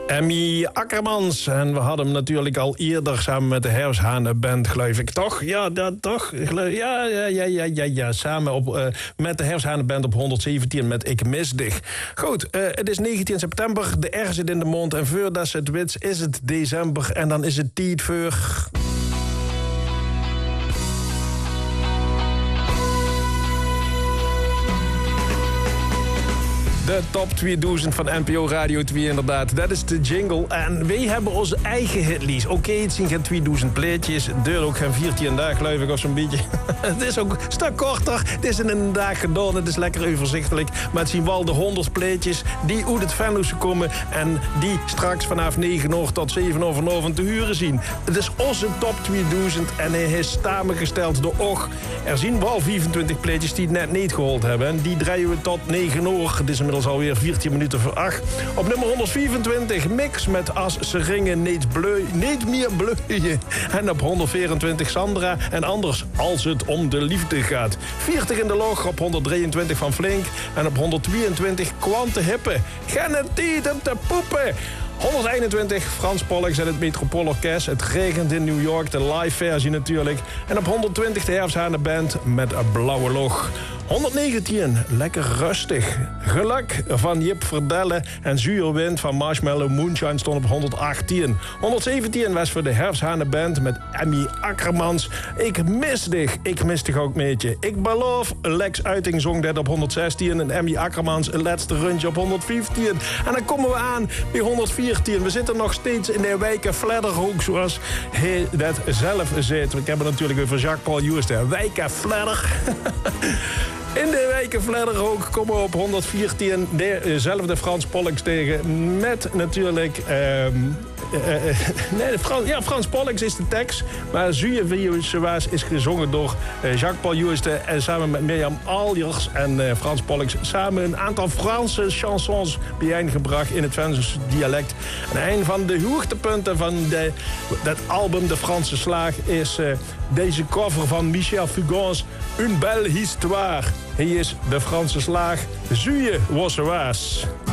Emmy Akkermans. En we hadden hem natuurlijk al eerder samen met de Herfsthanenband, geloof ik. Toch? Ja, dat toch? Ja. Samen met de Herfsthanenband op 117 met Ik Mis Dich. Goed, het is 19 september. De R zit in de mond. En voordat ze het weet is het december. En dan is het tijd voor... De top 2000 van NPO Radio 2 inderdaad. Dat is de jingle. En wij hebben onze eigen hitlies. Oké, het zijn geen 2000 pleetjes. Het duurt ook geen 14 dagen, geloof ik, of zo'n beetje. Het is ook een stuk korter. Het is in een dag gedaan. Het is lekker overzichtelijk. Maar het zijn wel de 100 pleetjes die uit het Venloze komen. En die straks vanaf 9 uur tot 7 uur vanavond te huren zien. Het is onze top 2000 en hij is samengesteld door Och. Er zijn wel 25 pleetjes die het net niet gehoord hebben. En die draaien we tot 9 uur. Het is inmiddels alweer 14 minuten voor 8. Op nummer 124 Mix met Als ze ringen niet meer bleuien. En op 124 Sandra en Anders Als het om de liefde gaat. 40 in de log op 123 van Flink. En op 122 Quante Hippe. Geen tijd om te poepen. 121 Frans Pollux en het Metropoolorkest. Het regent in New York, de live versie natuurlijk. En op 120 de Herfsthanenband met een blauwe log. 119, lekker rustig. Geluk van Jip Verdelle en Zuurwind van Marshmallow Moonshine stond op 118. 117 was voor de Herfsthanenband met Emmy Akkermans. Ik mis dich ook meetje. Ik beloof, Lex Uiting zong dat op 116 en Emmy Akkermans een laatste rondje op 115. En dan komen we aan bij 114. We zitten nog steeds in de wijken Fledderhoek, zoals hij dat zelf zit. Ik heb het natuurlijk over Jacques-Paul Joest, de wijken Fledder. In de wijken Fledderhoek komen we op 114 dezelfde Frans Pollux tegen. Met natuurlijk... Frans Pollux is de tekst. Maar Zuurwind is gezongen door Jacques-Paul Joeste. En samen met Mirjam Aljers en Frans Pollux samen een aantal Franse chansons bijeengebracht in het Venlose dialect. En een van de hoogtepunten van dat album De Franse Slaag is deze cover van Michel Fugans, Une belle histoire. Hier is De Franse Slaag, Zuie Wossewaas.